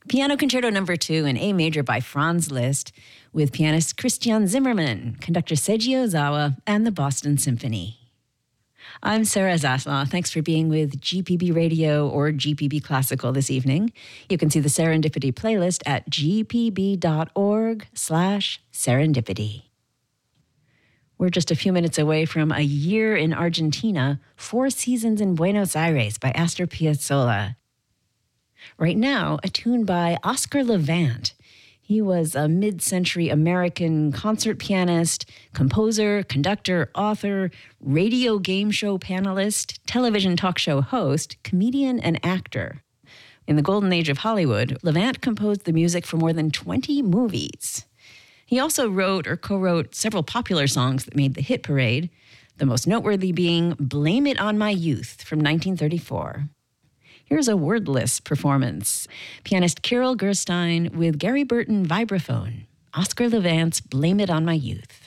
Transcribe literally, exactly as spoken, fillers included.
Piano Concerto Number Two in A Major by Franz Liszt with pianist Christian Zimmermann, conductor Seiji Ozawa, and the Boston Symphony. I'm Sarah Zaslaw. Thanks for being with G P B Radio or G P B Classical this evening. You can see the Serendipity playlist at gpb.org slash serendipity. We're just a few minutes away from A Year in Argentina, Four Seasons in Buenos Aires by Astor Piazzolla. Right now, a tune by Oscar Levant. He was a mid-century American concert pianist, composer, conductor, author, radio game show panelist, television talk show host, comedian, and actor. In the golden age of Hollywood, Levant composed the music for more than twenty movies. He also wrote or co-wrote several popular songs that made the hit parade, the most noteworthy being Blame It on My Youth from nineteen thirty-four. Here's a wordless performance. Pianist Kirill Gerstein with Gary Burton vibraphone. Oscar Levant's Blame It on My Youth.